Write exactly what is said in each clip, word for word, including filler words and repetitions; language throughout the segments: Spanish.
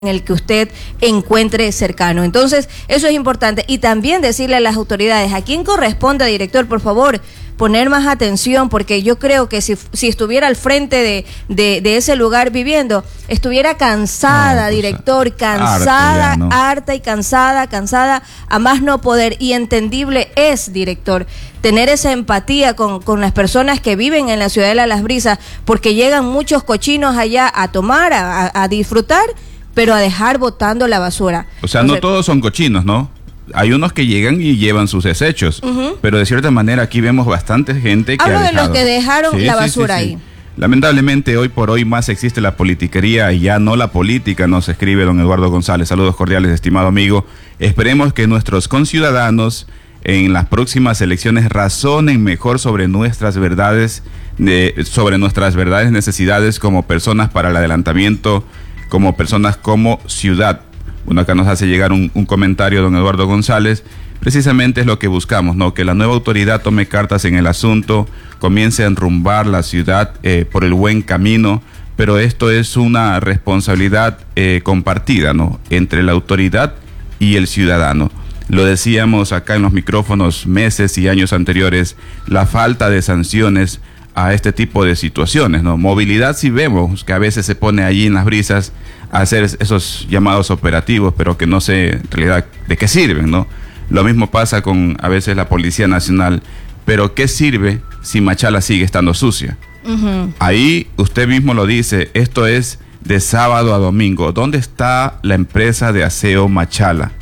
en el que usted encuentre cercano. Entonces, eso es importante. Y también decirle a las autoridades, a quien corresponda, director, por favor, poner más atención, porque yo creo que si, si estuviera al frente de, de, de ese lugar viviendo, estuviera cansada, no, pues, director, cansada, harta, ¿no? harta y cansada, cansada, a más no poder. Y entendible es, director, tener esa empatía con, con las personas que viven en la Ciudadela Las Brisas, porque llegan muchos cochinos allá a tomar, a, a, a disfrutar, pero a dejar botando la basura. O sea, Entonces, no todos son cochinos, ¿no? Hay unos que llegan y llevan sus desechos, uh-huh. pero de cierta manera aquí vemos bastante gente que Hablo ha dejado. de los que dejaron sí, la sí, basura sí, sí. ahí. Lamentablemente hoy por hoy más existe la politiquería y ya no la política, nos escribe don Eduardo González. Saludos cordiales, estimado amigo. Esperemos que nuestros conciudadanos en las próximas elecciones razonen mejor sobre nuestras verdades, de, sobre nuestras verdades necesidades como personas para el adelantamiento, como personas como ciudad. Bueno, acá nos hace llegar un, un comentario don Eduardo González. Precisamente es lo que buscamos, ¿no? Que la nueva autoridad tome cartas en el asunto, comience a enrumbar la ciudad eh, por el buen camino, pero esto es una responsabilidad eh, compartida, ¿no? Entre la autoridad y el ciudadano. Lo decíamos acá en los micrófonos meses y años anteriores, la falta de sanciones a este tipo de situaciones, ¿no? Movilidad sí vemos que a veces se pone allí en Las Brisas a hacer esos llamados operativos, pero que no sé en realidad de qué sirven, ¿no? Lo mismo pasa con a veces la Policía Nacional, pero ¿qué sirve si Machala sigue estando sucia? Uh-huh. Ahí usted mismo lo dice, esto es de sábado a domingo. ¿Dónde está la empresa de aseo Machala?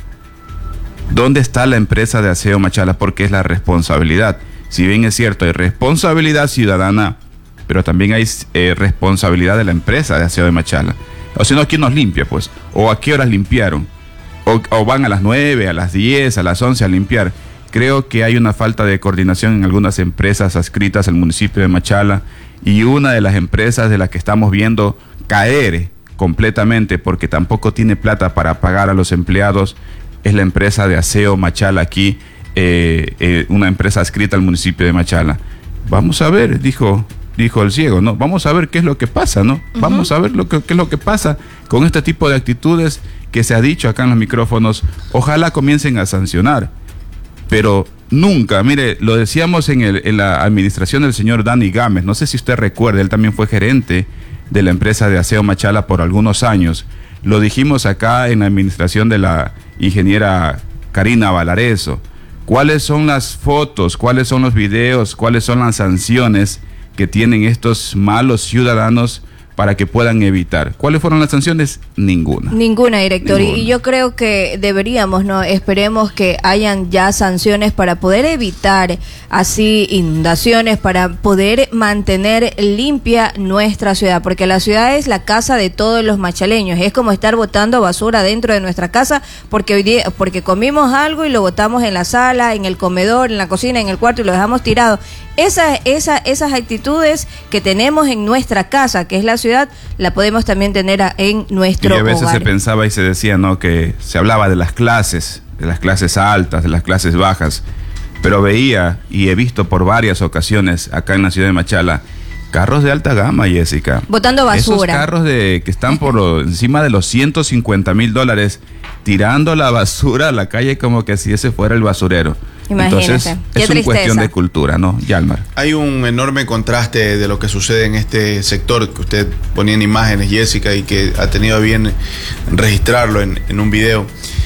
¿Dónde está la empresa de aseo Machala? Porque es la responsabilidad. Si bien es cierto, hay responsabilidad ciudadana, pero también hay eh, responsabilidad de la empresa de aseo de Machala. O si no, ¿quién nos limpia, pues? ¿O a qué horas limpiaron? O, o van a las nueve, a las diez, a las once a limpiar. Creo que hay una falta de coordinación en algunas empresas adscritas al municipio de Machala, y una de las empresas de las que estamos viendo caer completamente porque tampoco tiene plata para pagar a los empleados es la empresa de aseo Machala aquí, eh, eh, una empresa adscrita al municipio de Machala. Vamos a ver, dijo, dijo el ciego, ¿no? Vamos a ver qué es lo que pasa, ¿no? Uh-huh. Vamos a ver lo que, qué es lo que pasa con este tipo de actitudes que se ha dicho acá en los micrófonos. Ojalá comiencen a sancionar, pero nunca, mire, lo decíamos en, el, en la administración del señor Dani Gámez, no sé si usted recuerda, él también fue gerente de la empresa de aseo Machala por algunos años. Lo dijimos acá en la administración de la ingeniera Karina Valareso. ¿Cuáles son las fotos, cuáles son los videos, cuáles son las sanciones que tienen estos malos ciudadanos para que puedan evitar? ¿Cuáles fueron las sanciones? Ninguna. Ninguna, director. Ninguna. Y yo creo que deberíamos, ¿no? Esperemos que hayan ya sanciones para poder evitar así inundaciones, para poder mantener limpia nuestra ciudad, porque la ciudad es la casa de todos los machaleños. Es como estar botando basura dentro de nuestra casa, porque hoy día, porque comimos algo y lo botamos en la sala, en el comedor, en la cocina, en el cuarto y lo dejamos tirado. Esa, esa, esas actitudes que tenemos en nuestra casa, que es la ciudad, la podemos también tener a, en nuestro hogar. Y a veces hogar. Se pensaba y se decía, ¿no?, que se hablaba de las clases, de las clases altas, de las clases bajas, pero veía y he visto por varias ocasiones acá en la ciudad de Machala carros de alta gama, Jessica. Botando basura. Esos carros de que están por lo, encima de los ciento cincuenta mil dólares, tirando la basura a la calle como que si ese fuera el basurero. Imagínate. Entonces, Qué es una tristeza. cuestión de cultura, ¿no, Yalmar? Hay un enorme contraste de lo que sucede en este sector que usted ponía en imágenes, Jessica, y que ha tenido a bien registrarlo en, en un video.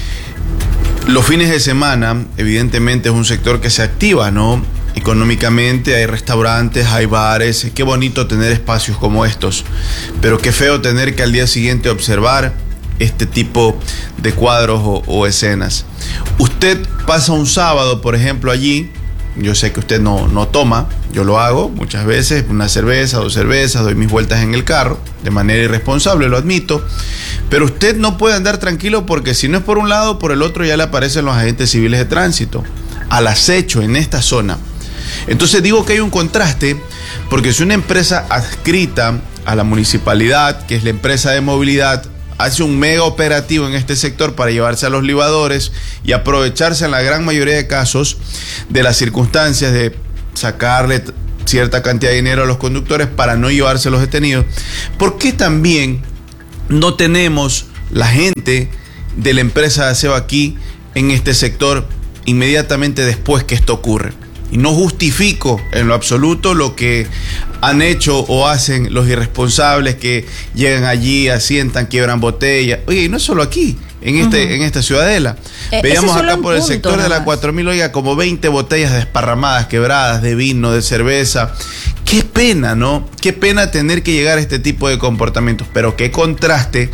Los fines de semana, evidentemente, es un sector que se activa, ¿no? Económicamente, hay restaurantes, hay bares. Qué bonito tener espacios como estos, pero qué feo tener que al día siguiente observar este tipo de cuadros o, o escenas. Usted pasa un sábado, por ejemplo, allí. Yo sé que usted no, no toma, yo lo hago muchas veces, una cerveza, dos cervezas, doy mis vueltas en el carro, de manera irresponsable, lo admito, pero usted no puede andar tranquilo porque si no es por un lado, por el otro ya le aparecen los agentes civiles de tránsito, al acecho en esta zona. Entonces digo que hay un contraste, porque si una empresa adscrita a la municipalidad, que es la empresa de movilidad, hace un mega operativo en este sector para llevarse a los libadores y aprovecharse en la gran mayoría de casos de las circunstancias de sacarle cierta cantidad de dinero a los conductores para no llevarse a los detenidos, ¿por qué también no tenemos la gente de la empresa de aseo aquí en este sector inmediatamente después que esto ocurre. Y no justifico en lo absoluto lo que han hecho o hacen los irresponsables que llegan allí, asientan, quiebran botellas. Oye, y no es solo aquí, en, este, uh-huh. en esta ciudadela. Eh, Veíamos acá por el punto, sector de la cuatro mil, oiga, como veinte botellas desparramadas, quebradas, de vino, de cerveza. Qué pena, ¿no? Qué pena tener que llegar a este tipo de comportamientos. Pero qué contraste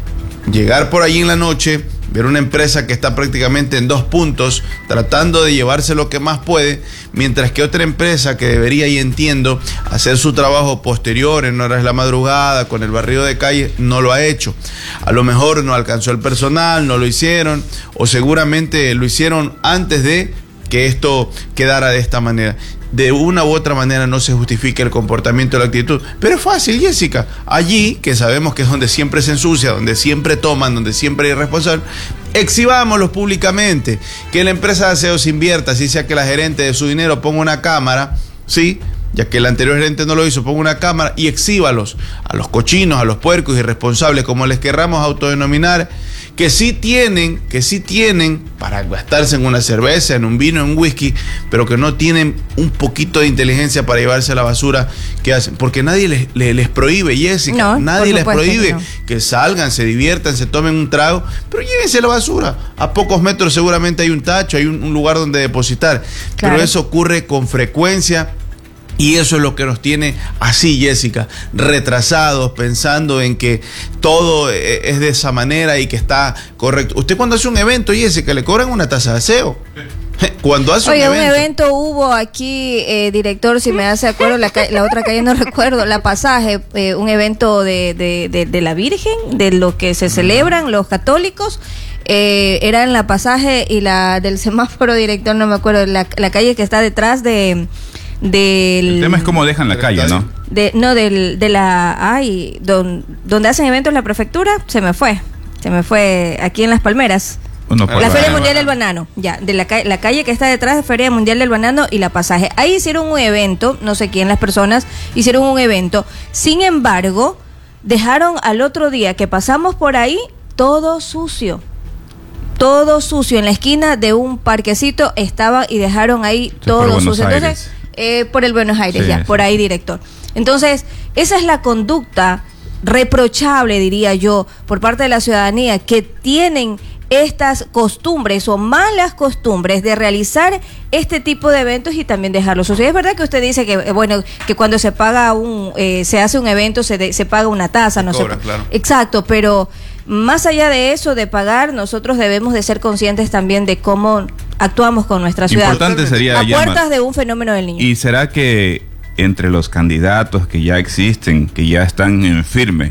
llegar por allí en la noche, ver una empresa que está prácticamente en dos puntos, tratando de llevarse lo que más puede, mientras que otra empresa que debería, y entiendo, hacer su trabajo posterior en horas de la madrugada, con el barrido de calle, no lo ha hecho. A lo mejor no alcanzó el personal, no lo hicieron, o seguramente lo hicieron antes de que esto quedara de esta manera. De una u otra manera no se justifica el comportamiento, la actitud, pero es fácil, Jessica. Allí, que sabemos que es donde siempre se ensucia, donde siempre toman, donde siempre hay irresponsables, exhibámoslos públicamente. Que la empresa de aseo se invierta, así sea que la gerente de su dinero ponga una cámara, ¿sí? Ya que el anterior gerente no lo hizo, ponga una cámara y exhíbalos a los cochinos, a los puercos irresponsables, como les querramos autodenominar, que sí tienen, que sí tienen para gastarse en una cerveza, en un vino, en un whisky, pero que no tienen un poquito de inteligencia para llevarse a la basura que hacen, porque nadie les, les, les prohíbe, Jessica, no, nadie les prohíbe que, no. que salgan, se diviertan, se tomen un trago, pero llévense a la basura. A pocos metros seguramente hay un tacho, hay un, un lugar donde depositar, claro. Pero eso ocurre con frecuencia. Y eso es lo que nos tiene así, Jessica, retrasados, pensando en que todo es de esa manera y que está correcto. Usted cuando hace un evento, Jessica, le cobran una tasa de aseo. Cuando hace Oye, un evento, un evento hubo aquí, eh, director, si me hace acuerdo, la, la otra calle no recuerdo, La Pasaje, eh, un evento de, de, de, de la Virgen, de lo que se celebran los católicos. Eh, era en La Pasaje y la del semáforo, director, no me acuerdo, la, la calle que está detrás de... Del, el tema es cómo dejan la calle, ¿no? De, no, del, de la... Ay, don, donde hacen eventos la prefectura, se me fue. Se me fue aquí en Las Palmeras. Uno la Feria Mundial del Banano. Ya, de la, la calle que está detrás de Feria Mundial del Banano y La Pasaje. Ahí hicieron un evento, no sé quién, las personas hicieron un evento. Sin embargo, dejaron al otro día que pasamos por ahí todo sucio. Todo sucio. En la esquina de un parquecito estaba y dejaron ahí sí, todo sucio. Entonces... Eh, por el Buenos Aires, sí, ya, sí. Por ahí, director. Entonces, esa es la conducta reprochable, diría yo, por parte de la ciudadanía, que tienen estas costumbres o malas costumbres de realizar este tipo de eventos y también dejarlos sucios. Es verdad que usted dice que, eh, bueno, que cuando se paga un, eh, se hace un evento, se, de, se paga una tasa, no sé. Claro. Exacto, pero más allá de eso, de pagar, nosotros debemos de ser conscientes también de cómo actuamos con nuestra ciudad. Importante sería a puertas llamar. de un fenómeno del niño. ¿Y será que entre los candidatos que ya existen, que ya están en firme,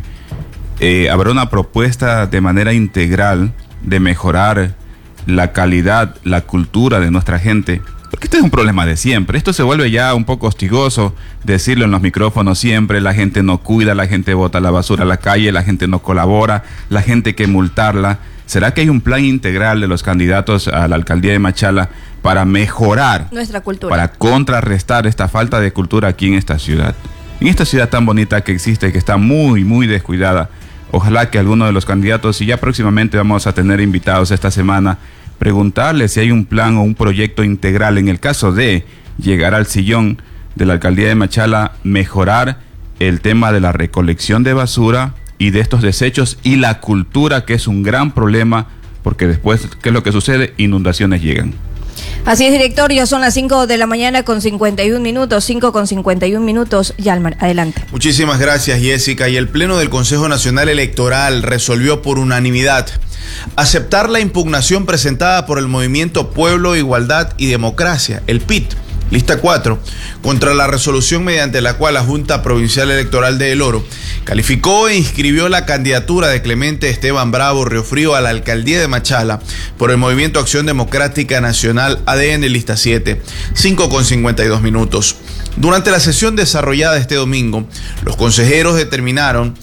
eh, habrá una propuesta de manera integral de mejorar la calidad, la cultura de nuestra gente? Porque este es un problema de siempre. Esto se vuelve ya un poco hostigoso decirlo en los micrófonos siempre. La gente no cuida, la gente bota la basura a la calle, la gente no colabora, la gente hay que multarla. ¿Será que hay un plan integral de los candidatos a la alcaldía de Machala para mejorar nuestra cultura, para contrarrestar esta falta de cultura aquí en esta ciudad? En esta ciudad tan bonita que existe, que está muy, muy descuidada. Ojalá que alguno de los candidatos, y ya próximamente vamos a tener invitados esta semana, preguntarles si hay un plan o un proyecto integral en el caso de llegar al sillón de la alcaldía de Machala, mejorar el tema de la recolección de basura y de estos desechos y la cultura, que es un gran problema, porque después, ¿qué es lo que sucede? Inundaciones llegan. Así es, director, ya son las cinco de la mañana con cincuenta y un minutos, cinco con cincuenta y un minutos. Yalmar, adelante. Muchísimas gracias, Jessica. Y el Pleno del Consejo Nacional Electoral resolvió por unanimidad aceptar la impugnación presentada por el Movimiento Pueblo, Igualdad y Democracia, el P I D, lista cuatro, contra la resolución mediante la cual la Junta Provincial Electoral de El Oro calificó e inscribió la candidatura de Clemente Esteban Bravo Riofrío a la alcaldía de Machala por el Movimiento Acción Democrática Nacional A D N, lista siete, cinco con cincuenta y dos minutos. Durante la sesión desarrollada este domingo, los consejeros determinaron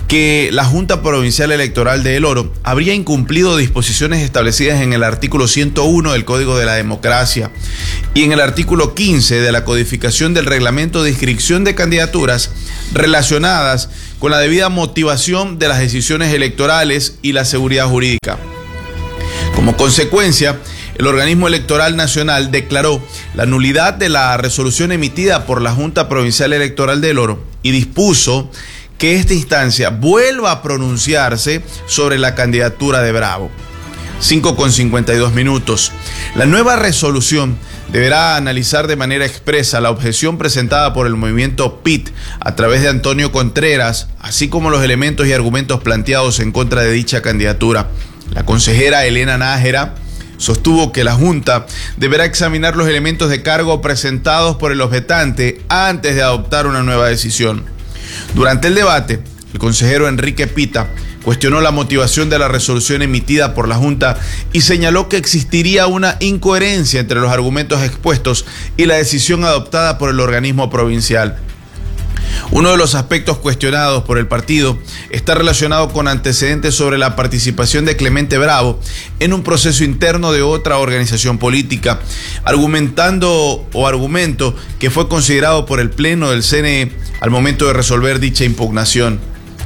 que la Junta Provincial Electoral de El Oro habría incumplido disposiciones establecidas en el artículo ciento uno del Código de la Democracia y en el artículo quince de la codificación del reglamento de inscripción de candidaturas relacionadas con la debida motivación de las decisiones electorales y la seguridad jurídica. Como consecuencia, el organismo electoral nacional declaró la nulidad de la resolución emitida por la Junta Provincial Electoral de El Oro y dispuso que esta instancia vuelva a pronunciarse sobre la candidatura de Bravo. cinco con cincuenta y dos minutos. La nueva resolución deberá analizar de manera expresa la objeción presentada por el movimiento P I T a través de Antonio Contreras, así como los elementos y argumentos planteados en contra de dicha candidatura. La consejera Elena Nájera sostuvo que la Junta deberá examinar los elementos de cargo presentados por el objetante antes de adoptar una nueva decisión. Durante el debate, el consejero Enrique Pita cuestionó la motivación de la resolución emitida por la Junta y señaló que existiría una incoherencia entre los argumentos expuestos y la decisión adoptada por el organismo provincial. Uno de los aspectos cuestionados por el partido está relacionado con antecedentes sobre la participación de Clemente Bravo en un proceso interno de otra organización política, argumentando o argumento que fue considerado por el Pleno del C N E al momento de resolver dicha impugnación.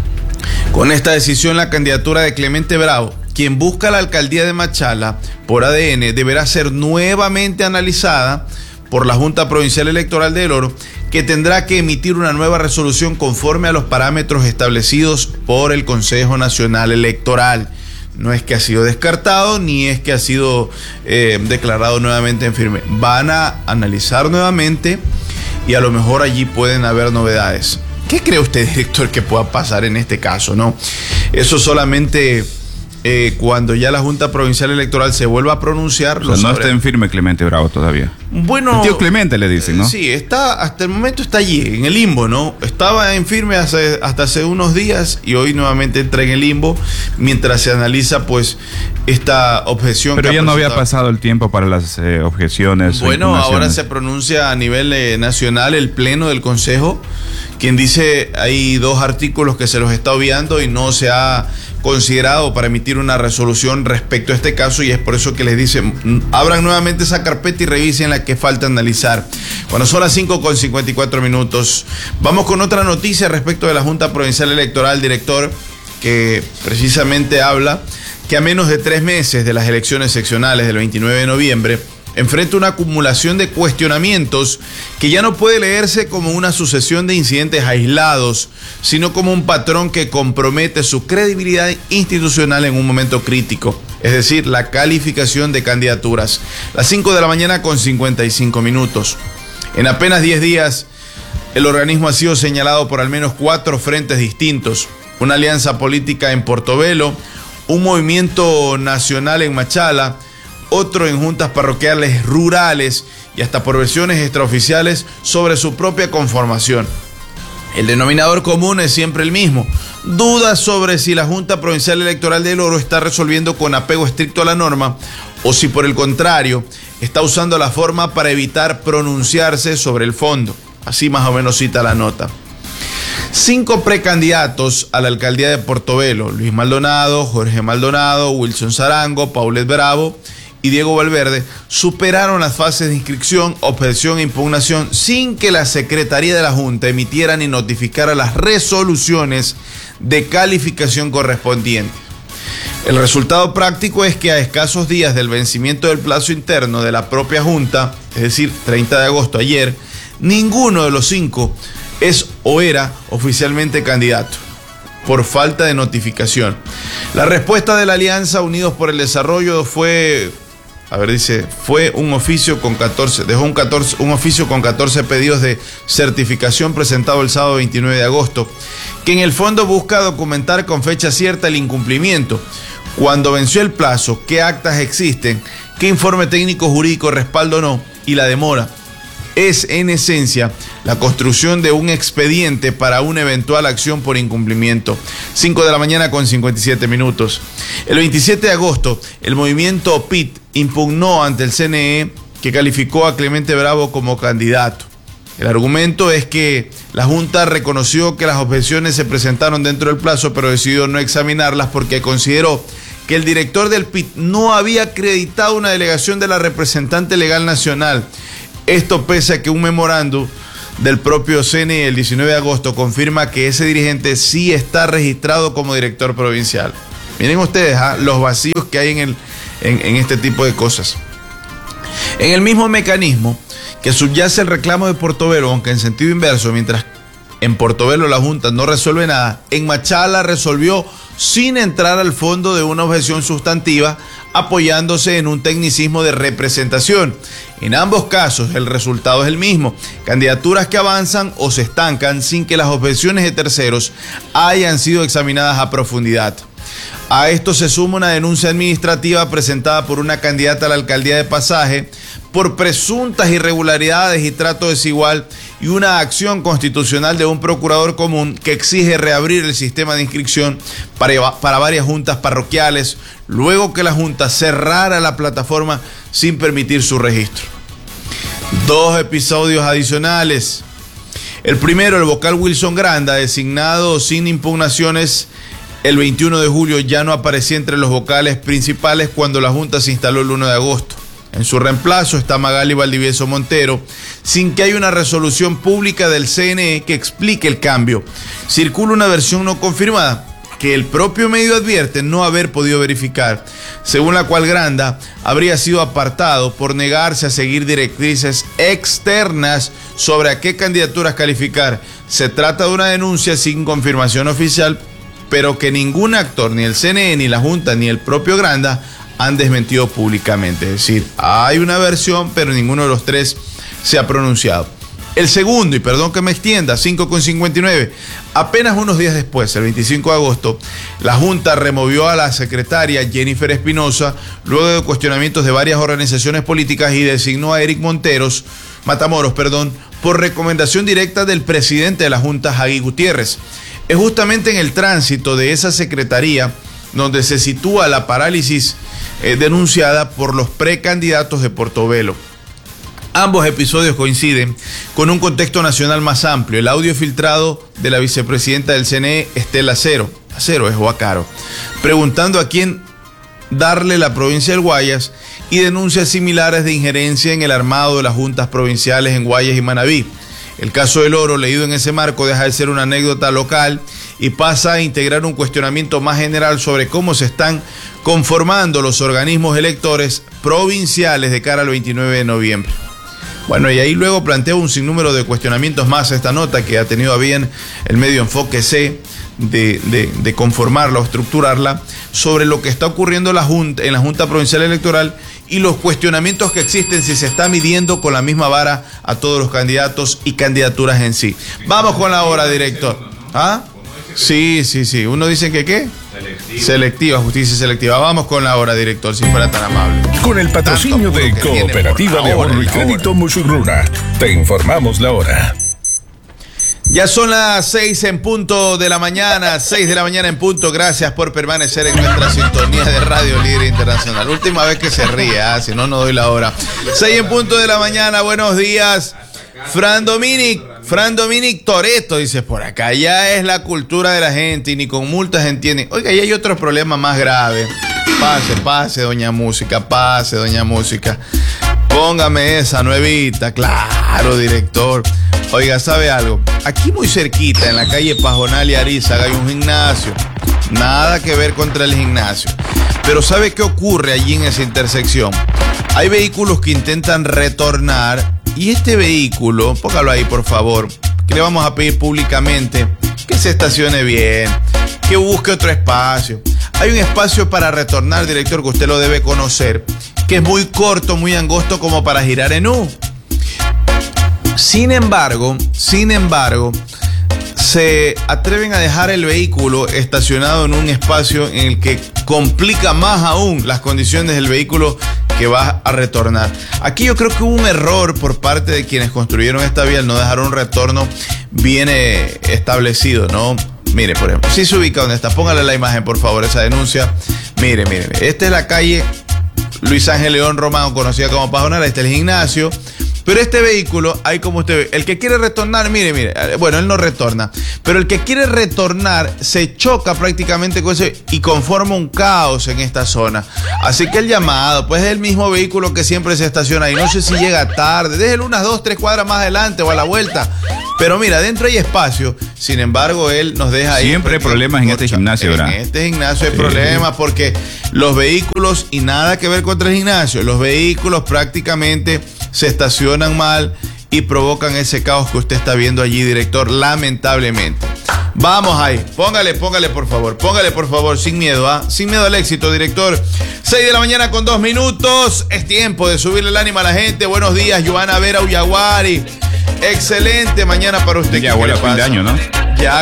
Con esta decisión, la candidatura de Clemente Bravo, quien busca la alcaldía de Machala por A D N, deberá ser nuevamente analizada por la Junta Provincial Electoral de El Oro, que tendrá que emitir una nueva resolución conforme a los parámetros establecidos por el Consejo Nacional Electoral. No es que ha sido descartado ni es que ha sido eh, declarado nuevamente en firme. Van a analizar nuevamente y a lo mejor allí pueden haber novedades. ¿Qué cree usted, director, que pueda pasar en este caso? No, eso solamente eh, cuando ya la Junta Provincial Electoral se vuelva a pronunciar. O sea, no sabremos. Está en firme Clemente Bravo todavía. Bueno, el tío Clemente le dicen, ¿no? Sí, está, hasta el momento está allí, en el limbo, ¿no? Estaba en firme hace, hasta hace unos días y hoy nuevamente entra en el limbo mientras se analiza, pues, esta objeción. Pero que ya ha no había pasado el tiempo para las eh, objeciones. Bueno, ahora se pronuncia a nivel eh, nacional el Pleno del Consejo, quien dice hay dos artículos que se los está obviando y no se ha considerado para emitir una resolución respecto a este caso, y es por eso que les dicen abran nuevamente esa carpeta y revisen la que falta analizar. Cuando son las cinco con cincuenta y cuatro minutos, vamos con otra noticia respecto de la Junta Provincial Electoral, director, que precisamente habla que a menos de tres meses de las elecciones seccionales del veintinueve de noviembre, enfrenta una acumulación de cuestionamientos que ya no puede leerse como una sucesión de incidentes aislados, sino como un patrón que compromete su credibilidad institucional en un momento crítico, es decir, la calificación de candidaturas. Las cinco de la mañana con cincuenta y cinco minutos. En apenas diez días, el organismo ha sido señalado por al menos cuatro frentes distintos: una alianza política en Portobelo, un movimiento nacional en Machala, otro en juntas parroquiales rurales y hasta por versiones extraoficiales sobre su propia conformación. El denominador común es siempre el mismo: dudas sobre si la Junta Provincial Electoral de El Oro está resolviendo con apego estricto a la norma o si por el contrario está usando la forma para evitar pronunciarse sobre el fondo. Así más o menos cita la nota. Cinco precandidatos a la alcaldía de Portobelo: Luis Maldonado, Jorge Maldonado, Wilson Sarango, Paulet Bravo y Diego Valverde, superaron las fases de inscripción, objeción e impugnación sin que la Secretaría de la Junta emitiera ni notificara las resoluciones de calificación correspondientes. El resultado práctico es que a escasos días del vencimiento del plazo interno de la propia Junta, es decir, treinta de agosto, ayer, ninguno de los cinco es o era oficialmente candidato, por falta de notificación. La respuesta de la Alianza Unidos por el Desarrollo fue... A ver, dice, fue un oficio con catorce, dejó un, catorce, un oficio con catorce pedidos de certificación presentado el sábado veintinueve de agosto, que en el fondo busca documentar con fecha cierta el incumplimiento, cuando venció el plazo, qué actas existen, qué informe técnico jurídico respaldo o no, y la demora. Es en esencia la construcción de un expediente para una eventual acción por incumplimiento. cinco de la mañana con cincuenta y siete minutos. El veintisiete de agosto, el movimiento P I T impugnó ante el C N E, que calificó a Clemente Bravo como candidato. El argumento es que la Junta reconoció que las objeciones se presentaron dentro del plazo, pero decidió no examinarlas porque consideró que el director del P I T no había acreditado una delegación de la representante legal nacional. Esto pese a que un memorando del propio C N E el diecinueve de agosto confirma que ese dirigente sí está registrado como director provincial. Miren ustedes ¿eh? los vacíos que hay en, el, en, en este tipo de cosas. En el mismo mecanismo que subyace el reclamo de Portobelo, aunque en sentido inverso, mientras en Portobelo la Junta no resuelve nada, en Machala resolvió sin entrar al fondo de una objeción sustantiva, apoyándose en un tecnicismo de representación. En ambos casos el resultado es el mismo: candidaturas que avanzan o se estancan sin que las objeciones de terceros hayan sido examinadas a profundidad. A esto se suma una denuncia administrativa presentada por una candidata a la alcaldía de Pasaje por presuntas irregularidades y trato desigual, y una acción constitucional de un procurador común que exige reabrir el sistema de inscripción para, para varias juntas parroquiales, luego que la Junta cerrara la plataforma sin permitir su registro. Dos episodios adicionales. El primero, el vocal Wilson Granda, designado sin impugnaciones el veintiuno de julio, ya no aparecía entre los vocales principales cuando la Junta se instaló el uno de agosto. En su reemplazo está Magali Valdivieso Montero, sin que haya una resolución pública del C N E que explique el cambio. Circula una versión no confirmada que el propio medio advierte no haber podido verificar, según la cual Granda habría sido apartado por negarse a seguir directrices externas sobre a qué candidaturas calificar. Se trata de una denuncia sin confirmación oficial, pero que ningún actor, ni el C N E, ni la Junta, ni el propio Granda, han desmentido públicamente. Es decir, hay una versión, pero ninguno de los tres se ha pronunciado. El segundo, y perdón que me extienda, cinco con cincuenta y nueve, apenas unos días después, el veinticinco de agosto, la Junta removió a la secretaria Jennifer Espinosa luego de cuestionamientos de varias organizaciones políticas y designó a Eric Monteros, Matamoros, perdón, por recomendación directa del presidente de la Junta, Hagui Gutiérrez. Es justamente en el tránsito de esa secretaría donde se sitúa la parálisis eh, denunciada por los precandidatos de Portobelo. Ambos episodios coinciden con un contexto nacional más amplio. El audio filtrado de la vicepresidenta del C N E, Estela Acero, Acero es Huacaro, preguntando a quién darle la provincia del Guayas, y denuncias similares de injerencia en el armado de las juntas provinciales en Guayas y Manabí. El caso del oro, leído en ese marco, deja de ser una anécdota local y pasa a integrar un cuestionamiento más general sobre cómo se están conformando los organismos electores provinciales de cara al veintinueve de noviembre. Bueno, y ahí luego planteo un sinnúmero de cuestionamientos más a esta nota que ha tenido a bien el medio Enfoque C de, de, de conformarla o estructurarla, sobre lo que está ocurriendo en la, junta, en la Junta Provincial Electoral y los cuestionamientos que existen si se está midiendo con la misma vara a todos los candidatos y candidaturas en sí. Vamos con la hora, director. ¿Ah? Sí, sí, sí. Uno dice que ¿qué? Selectiva. Selectiva, justicia selectiva. Vamos con la hora, director, si fuera tan amable. Con el patrocinio de Cooperativa de Ahorro y Crédito Musurruna, te informamos la hora. Ya son las seis en punto de la mañana, seis de la mañana en punto. Gracias por permanecer en nuestra sintonía de Radio Líder Internacional. Última vez que se ríe, ¿eh? Si no, no doy la hora. seis en punto de la mañana, buenos días. Fran Dominic, Fran Dominic Toretto dice, por acá ya es la cultura de la gente y ni con multas entienden. Oiga, y hay otro problema más grave. Pase, pase, doña Música, pase, doña Música. Póngame esa nuevita, claro, director. Oiga, ¿sabe algo? Aquí muy cerquita, en la calle Pajonal y Arizaga, hay un gimnasio. Nada que ver contra el gimnasio. Pero ¿sabe qué ocurre allí en esa intersección? Hay vehículos que intentan retornar y este vehículo, póngalo ahí por favor, que le vamos a pedir públicamente que se estacione bien, que busque otro espacio. Hay un espacio para retornar, director, que usted lo debe conocer, que es muy corto, muy angosto como para girar en U. Sin embargo, sin embargo, se atreven a dejar el vehículo estacionado en un espacio en el que complica más aún las condiciones del vehículo que va a retornar. Aquí yo creo que hubo un error por parte de quienes construyeron esta vía al no dejar un retorno bien eh, establecido, ¿no? Mire, por ejemplo, si se ubica donde está, póngale la imagen, por favor, esa denuncia. Mire, mire, esta es la calle Luis Ángel León Román, conocida como Pajonal, este es el gimnasio. Pero este vehículo, ahí como usted ve, el que quiere retornar, mire, mire, bueno, él no retorna, pero el que quiere retornar se choca prácticamente con eso y conforma un caos en esta zona. Así que el llamado, pues es el mismo vehículo que siempre se estaciona ahí. No sé si llega tarde, déjelo unas dos, tres cuadras más adelante o a la vuelta. Pero mira, dentro hay espacio. Sin embargo, él nos deja ahí. Siempre hay problemas en este gimnasio, ¿verdad? En este gimnasio hay problemas porque los vehículos, y nada que ver contra el gimnasio, los vehículos prácticamente se estacionan mal y provocan ese caos que usted está viendo allí, director, lamentablemente. Vamos ahí, póngale, póngale por favor, póngale por favor, sin miedo, ¿ah? Sin miedo al éxito, director. seis de la mañana con dos minutos, es tiempo de subirle el ánimo a la gente. Buenos días, Joana Vera Uyaguari. Excelente mañana para usted. Ya huele a fin de año, ¿no?